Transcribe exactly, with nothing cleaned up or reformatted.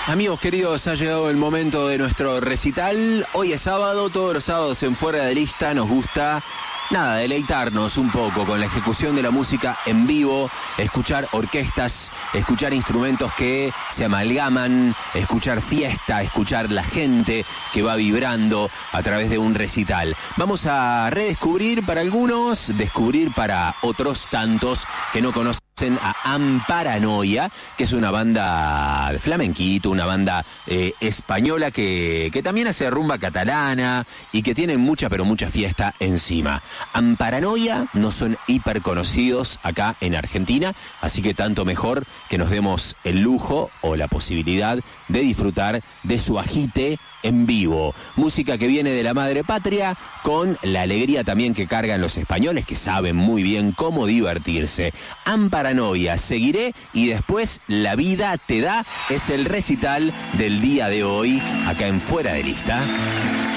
Amigos queridos, ha llegado el momento de nuestro recital. Hoy es sábado, todos los sábados en Fuera de Lista nos gusta, nada, deleitarnos un poco con la ejecución de la música en vivo, escuchar orquestas, escuchar instrumentos que se amalgaman, escuchar fiesta, escuchar la gente que va vibrando a través de un recital. Vamos a redescubrir para algunos, descubrir para otros tantos que no conocen a Amparanoia, que es una banda de flamenquito, una banda eh, española que, que también hace rumba catalana y que tiene mucha pero mucha fiesta encima. Amparanoia no son hiper conocidos acá en Argentina, así que tanto mejor que nos demos el lujo o la posibilidad de disfrutar de su agite en vivo. Música que viene de la madre patria, con la alegría también que cargan los españoles, que saben muy bien cómo divertirse. Amparanoia, Seguiré y después La vida te da, es el recital del día de hoy, acá en Fuera de Lista.